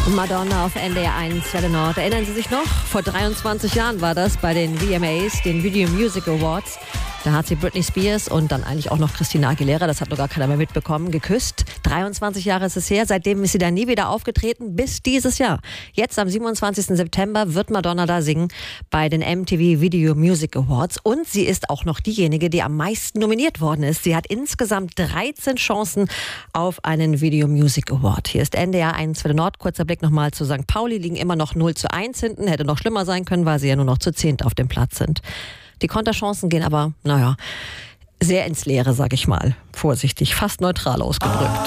Madonna auf NDR 1 Welle Nord. Erinnern Sie sich noch? Vor 23 Jahren war das bei den VMAs, den Video Music Awards. Da hat sie Britney Spears und dann eigentlich auch noch Christina Aguilera, das hat noch gar keiner mehr mitbekommen, geküsst. 23 Jahre ist es her, seitdem ist sie da nie wieder aufgetreten, bis dieses Jahr. Jetzt am 27. September wird Madonna da singen bei den MTV Video Music Awards. Und sie ist auch noch diejenige, die am meisten nominiert worden ist. Sie hat insgesamt 13 Chancen auf einen Video Music Award. Hier ist NDR 1 Welle Nord. Kurzer Blick nochmal zu St. Pauli, liegen immer noch 0:1 hinten. Hätte noch schlimmer sein können, weil sie ja nur noch zu 10 auf dem Platz sind. Die Konterchancen gehen aber, sehr ins Leere, sag ich mal. Vorsichtig, fast neutral ausgedrückt.